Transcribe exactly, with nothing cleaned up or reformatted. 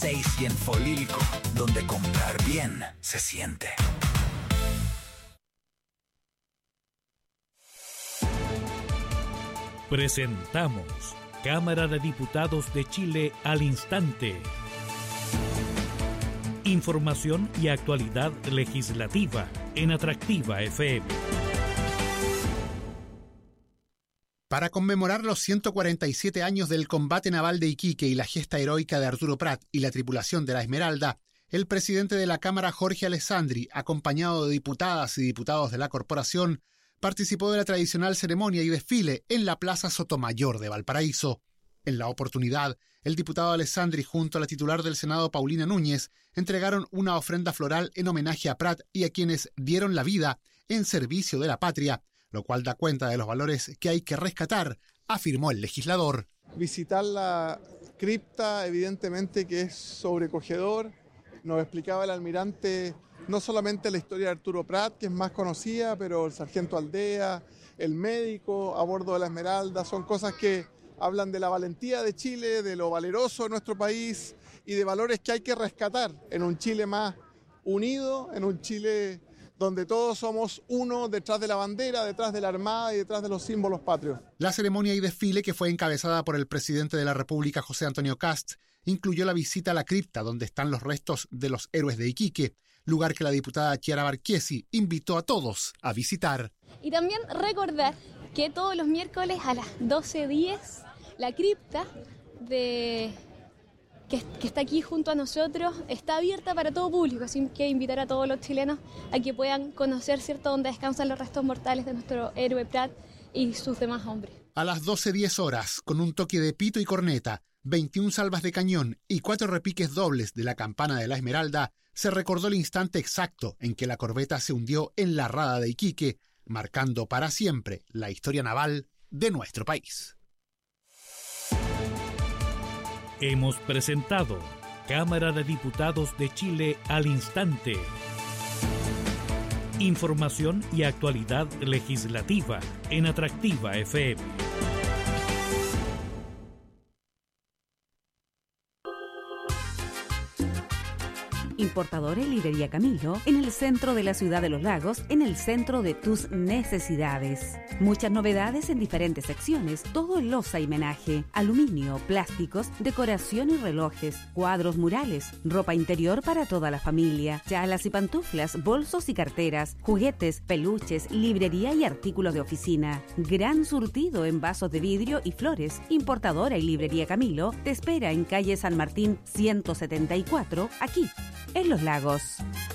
seis y en Folilco, donde comprar bien se siente. Presentamos Cámara de Diputados de Chile al instante. Información y actualidad legislativa en Atractiva F M. Para conmemorar los ciento cuarenta y siete años del combate naval de Iquique y la gesta heroica de Arturo Prat y la tripulación de la Esmeralda, el presidente de la Cámara, Jorge Alessandri, acompañado de diputadas y diputados de la corporación, participó de la tradicional ceremonia y desfile en la Plaza Sotomayor de Valparaíso. En la oportunidad, el diputado Alessandri junto a la titular del Senado, Paulina Núñez, entregaron una ofrenda floral en homenaje a Prat y a quienes dieron la vida en servicio de la patria, lo cual da cuenta de los valores que hay que rescatar, afirmó el legislador. Visitar la cripta, evidentemente que es sobrecogedor. Nos explicaba el almirante no solamente la historia de Arturo Prat, que es más conocida, pero el sargento Aldea, el médico a bordo de la Esmeralda, son cosas que hablan de la valentía de Chile, de lo valeroso de nuestro país y de valores que hay que rescatar en un Chile más unido, en un Chile donde todos somos uno detrás de la bandera, detrás de la armada y detrás de los símbolos patrios. La ceremonia y desfile, que fue encabezada por el presidente de la República, José Antonio Kast, incluyó la visita a la cripta donde están los restos de los héroes de Iquique, lugar que la diputada Chiara Barquiesi invitó a todos a visitar. Y también recordar que todos los miércoles a las doce diez la cripta de... que, que está aquí junto a nosotros está abierta para todo público, así que invitar a todos los chilenos a que puedan conocer, ¿cierto?, donde descansan los restos mortales de nuestro héroe Prat y sus demás hombres. A las doce diez horas, con un toque de pito y corneta, veintiún salvas de cañón y cuatro repiques dobles de la campana de la Esmeralda, se recordó el instante exacto en que la corbeta se hundió en la rada de Iquique, marcando para siempre la historia naval de nuestro país. Hemos presentado Cámara de Diputados de Chile al instante. Información y actualidad legislativa en Atractiva F M. Importadores Librería Camilo, en el centro de la ciudad de Los Lagos, en el centro de tus necesidades. Muchas novedades en diferentes secciones, todo en loza y menaje, aluminio, plásticos, decoración y relojes, cuadros murales, ropa interior para toda la familia, chalas y pantuflas, bolsos y carteras, juguetes, peluches, librería y artículos de oficina. Gran surtido en vasos de vidrio y flores. Importadora y Librería Camilo te espera en calle San Martín ciento setenta y cuatro, aquí, en Los Lagos.